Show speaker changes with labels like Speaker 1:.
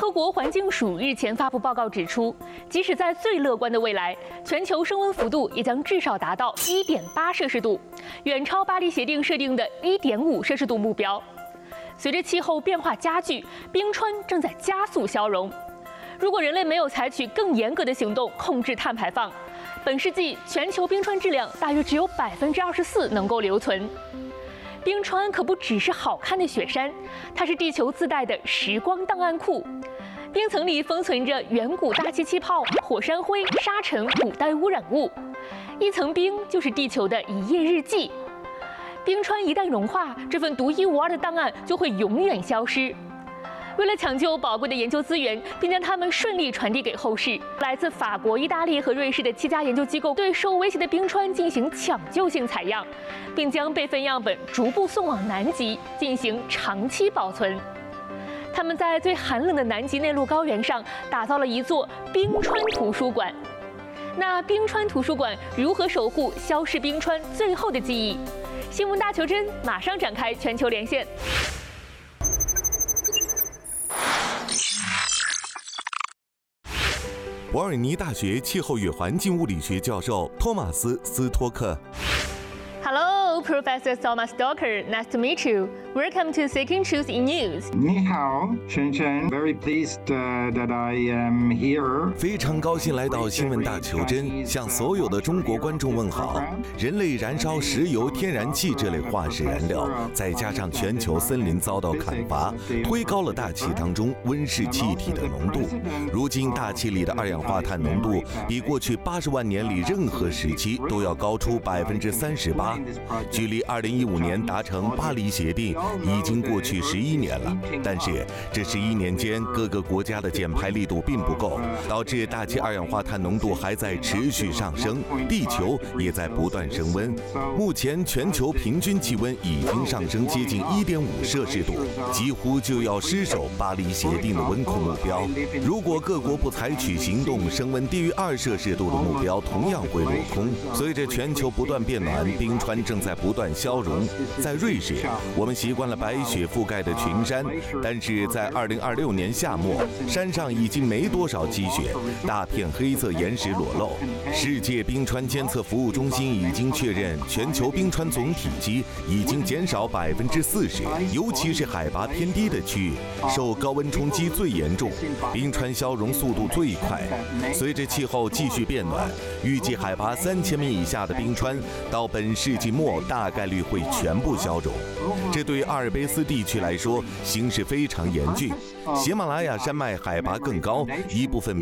Speaker 1: 合国环境署日前发布报告指出，即使在最乐观的未来，全球升温幅度也将至少达到1.8摄氏度，远超巴黎协定设定的1.5摄氏度目标。随着气候变化加剧，冰川正在加速消融。如果人类没有采取更严格的行动控制碳排放，本世纪全球冰川质量大约只有24%能够留存。冰川可不只是好看的雪山，它是地球自带的时光档案库。冰层里封存着远古大气气泡、火山灰、沙尘、古代污染物。一层冰就是地球的一页日记。冰川一旦融化，这份独一无二的档案就会永远消失。为了抢救宝贵的研究资源，并将它们顺利传递给后世，来自法国、意大利和瑞士的7家研究机构对受威胁的冰川进行抢救性采样，并将备份样本逐步送往南极进行长期保存。他们在最寒冷的南极内陆高原上打造了一座冰川图书馆。那冰川图书馆如何守护消逝冰川最后的记忆？新闻大求真马上展开全球连线。
Speaker 2: 伯尔尼大学气候与环境物理学教授托马斯·斯托克。
Speaker 1: Hello, Professor Thomas Stocker. Nice to meet you. Welcome to Second Truth in News.
Speaker 3: 你好，晨晨。Very pleased that I am here.
Speaker 2: 非常高兴来到新闻大求真，向所有的中国观众问好。人类燃烧石油、天然气这类化石燃料，再加上全球森林遭到砍伐，推高了大气当中温室气体的浓度。如今大气里的二氧化碳浓度比过去80万年里任何时期都要高出38%。距离2015年达成巴黎协定已经过去11年了，但是这11年间各个国家的减排力度并不够，导致大气二氧化碳浓度还在持续上升，地球也在不断升温。目前全球平均气温已经上升接近1.5摄氏度，几乎就要失守巴黎协定的温控目标。如果各国不采取行动，升温低于2摄氏度的目标同样会落空。随着全球不断变暖，冰川正在不断消融。在瑞士，我们习惯了白雪覆盖的群山，但是在2026年夏末，山上已经没多少积雪，大片黑色岩石裸露。世界冰川监测服务中心已经确认，全球冰川总体积已经减少40%，尤其是海拔偏低的区域，受高温冲击最严重，冰川消融速度最快。随着气候继续变暖，预计海拔3000米以下的冰川到本世纪末大概率会全部消融。这对阿尔卑斯地区来说形势非常严峻。喜马拉雅山脉海拔更高，一部分